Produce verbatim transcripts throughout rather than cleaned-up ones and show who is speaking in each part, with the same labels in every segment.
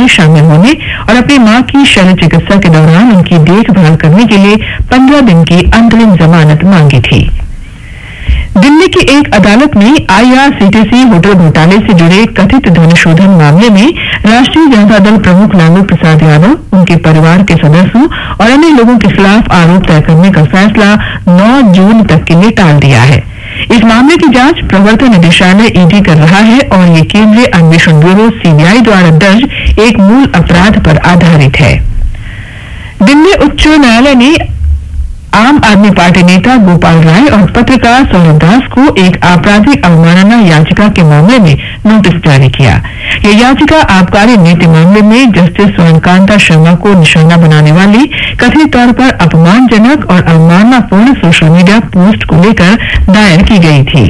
Speaker 1: शामिल होने और अपनी मां की शल्य चिकित्सा के दौरान उनकी देखभाल करने के लिए पंद्रह दिन की अंतरिम जमानत मांगी थी। दिल्ली की एक अदालत ने आईआरसीटीसी होटल घोटाले से जुड़े कथित धन शोधन मामले में राष्ट्रीय जनता दल प्रमुख लालू प्रसाद यादव, उनके परिवार के सदस्यों और अन्य लोगों के खिलाफ आरोप तय करने का फैसला नौ जून तक के लिए टाल दिया है। इस मामले की जांच प्रवर्तन निदेशालय ईडी कर रहा है और ये केंद्रीय अन्वेषण ब्यूरो सीबीआई द्वारा दर्ज एक मूल अपराध पर आधारित है। दिल्ली उच्च न्यायालय ने आम आदमी पार्टी नेता गोपाल राय और पत्रकार सौरभ दास को एक आपराधिक अवमानना याचिका के मामले में नोटिस जारी किया। यह याचिका आबकारी नीति मामले में जस्टिस सूर्यकांता शर्मा को निशाना बनाने वाली कथित तौर पर अपमानजनक और अवमाननापूर्ण सोशल मीडिया पोस्ट को लेकर दायर की गई थी।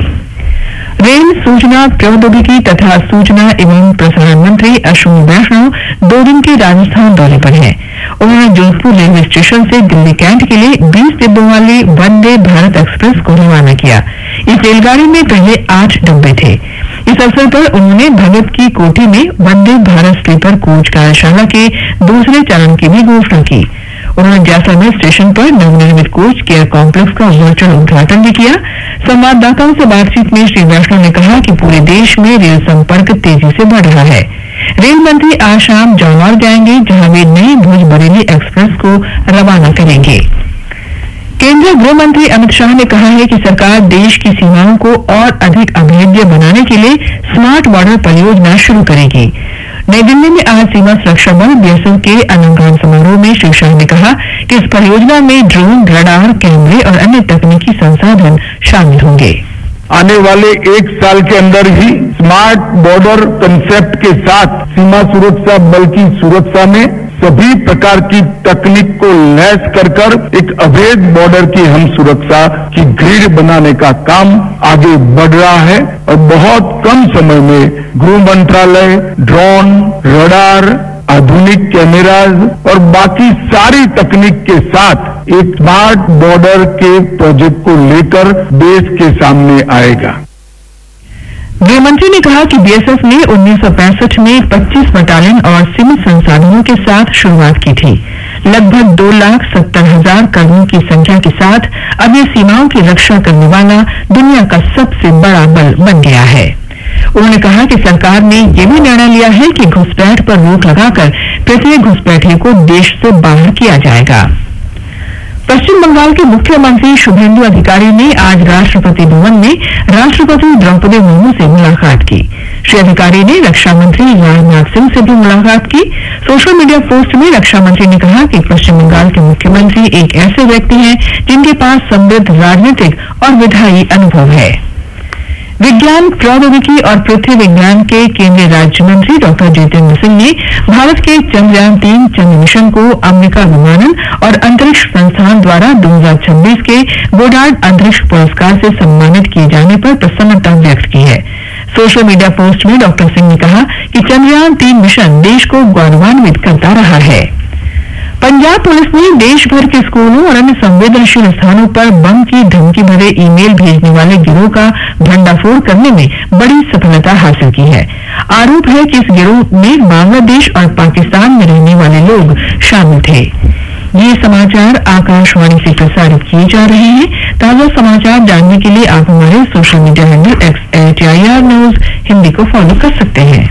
Speaker 1: रेल, सूचना प्रौद्योगिकी तथा सूचना एवं प्रसारण मंत्री अश्विनी वैष्णव दो दिन के राजस्थान दौरे पर हैं। उन्होंने जोधपुर रेलवे स्टेशन से दिल्ली कैंट के लिए बीस डिब्बों वाली वंदे भारत एक्सप्रेस को रवाना किया। इस रेलगाड़ी में पहले आठ डिब्बे थे। इस अवसर पर उन्होंने भगत की कोठी में वंदे भारत स्लीपर कोच कार्यशाला के दूसरे चरण की भी घोषणा की। उन्होंने जैसलमेर स्टेशन पर नवनिर्मित कोच केयर कॉम्प्लेक्स का वर्चुअल उद्घाटन भी किया। संवाददाताओं से बातचीत में श्री वैष्णव ने कहा कि पूरे देश में रेल संपर्क तेजी से बढ़ रहा है। रेल मंत्री आज शाम जौनौर जाएंगे, जहां वे नई भुज बरेली एक्सप्रेस को रवाना करेंगे। केंद्रीय गृह मंत्री अमित शाह ने कहा है कि सरकार देश की सीमाओं को और अधिक अभेद्य बनाने के लिए स्मार्ट बॉर्डर परियोजना शुरू करेगी। नई दिल्ली में आज सीमा सुरक्षा बल बीएसएफ के अनावरण समारोह में श्री शाह ने कहा कि इस परियोजना में ड्रोन, रडार, कैमरे और अन्य तकनीकी संसाधन शामिल होंगे।
Speaker 2: आने वाले एक साल के अंदर ही स्मार्ट बॉर्डर कंसेप्ट के साथ सीमा सुरक्षा बल की सुरक्षा में सभी प्रकार की तकनीक को लैस कर कर एक अवैध बॉर्डर की हम सुरक्षा की ग्रिड बनाने का काम आगे बढ़ रहा है और बहुत कम समय में गृह मंत्रालय ड्रोन, रडार, आधुनिक कैमराज और बाकी सारी तकनीक के साथ एक स्मार्ट बॉर्डर के प्रोजेक्ट को लेकर देश के सामने आएगा।
Speaker 1: गृहमंत्री ने कहा कि बीएसएफ ने उन्नीस सौ पैंसठ में पच्चीस बटालियन और सीमित संसाधनों के साथ शुरुआत की थी। लगभग दो लाख सत्तर हजार कर्मियों की संख्या के साथ अब ये सीमाओं की रक्षा करने वाला दुनिया का सबसे बड़ा बल बन गया है। उन्होंने कहा कि सरकार ने यह भी निर्णय लिया है कि घुसपैठ पर रोक लगाकर प्रत्येक घुसपैठिए को देश से बाहर किया जाएगा। पश्चिम बंगाल के मुख्यमंत्री शुभेंदु अधिकारी ने आज राष्ट्रपति भवन में राष्ट्रपति द्रौपदी मुर्मू से मुलाकात की। श्री अधिकारी ने रक्षा मंत्री राजनाथ सिंह से भी मुलाकात की। सोशल मीडिया पोस्ट में रक्षा मंत्री ने कहा कि पश्चिम बंगाल के मुख्यमंत्री एक ऐसे व्यक्ति हैं जिनके पास समृद्ध राजनीतिक और विधायी अनुभव है। विज्ञान, प्रौद्योगिकी और पृथ्वी विज्ञान के केंद्रीय राज्य मंत्री डॉक्टर जितेंद्र सिंह ने भारत के चंद्रयान तीन चंद्र मिशन को अमेरिका विमानन और अंतरिक्ष संस्थान द्वारा दो हजार छब्बीस के गोडार्ड अंतरिक्ष पुरस्कार से सम्मानित किए जाने पर प्रसन्नता व्यक्त की है। सोशल मीडिया पोस्ट में डॉक्टर सिंह ने कहा कि चंद्रयान तीन मिशन देश को गौरवान्वित करता रहा है। पंजाब पुलिस ने देश भर के स्कूलों और अन्य संवेदनशील स्थानों पर बम की धमकी भरे ईमेल भेजने वाले गिरोह का भंडाफोड़ करने में बड़ी सफलता हासिल की है। आरोप है कि इस गिरोह में बांग्लादेश और पाकिस्तान में रहने वाले लोग शामिल थे। ये समाचार आकाशवाणी से प्रसारित किए जा रहे हैं। ताजा समाचार जानने के लिए आप हमारे social media handle x eight I R news Hindi को फॉलो कर सकते हैं।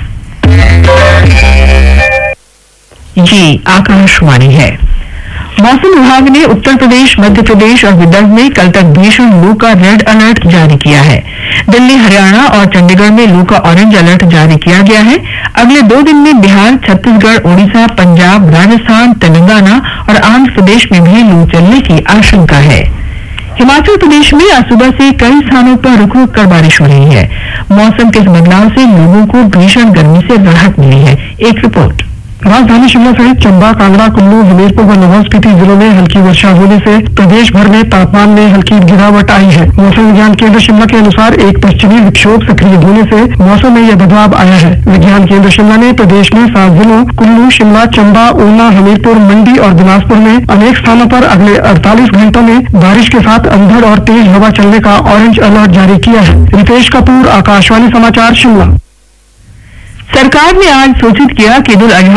Speaker 1: ये आकाशवाणी है। मौसम विभाग ने उत्तर प्रदेश, मध्य प्रदेश और विदर्भ में कल तक भीषण लू का रेड अलर्ट जारी किया है। दिल्ली, हरियाणा और चंडीगढ़ में लू का ऑरेंज अलर्ट जारी किया गया है। अगले दो दिन में बिहार, छत्तीसगढ़, ओडिशा, पंजाब, राजस्थान, तेलंगाना और आंध्र प्रदेश में भी लू चलने की आशंका है। हिमाचल प्रदेश में आज सुबह से कई स्थानों पर रुक रुक कर बारिश हो रही है। मौसम के इस बदलाव से लोगों को भीषण गर्मी से राहत मिली है। एक रिपोर्ट।
Speaker 3: राजधानी शिमला सहित चंबा, कांगड़ा, कुल्लू, हमीरपुर व लाहौल स्पीति जिलों में हल्की वर्षा होने से प्रदेश भर में तापमान में हल्की गिरावट आई है। मौसम विज्ञान केंद्र शिमला के अनुसार एक पश्चिमी विक्षोभ सक्रिय होने से मौसम में यह बदलाव आया है। विज्ञान केंद्र शिमला ने प्रदेश में सात जिलों कुल्लू, शिमला, चंबा, ऊना, हमीरपुर, मंडी और बिलासपुर में अनेक स्थानों पर अगले अड़तालीस घंटों में बारिश के साथ अंधड़ और तेज हवा चलने का ऑरेंज अलर्ट जारी किया है। रितेश कपूर, आकाशवाणी समाचार, शिमला।
Speaker 1: सरकार ने आज सूचित किया कि ईद उल अजहा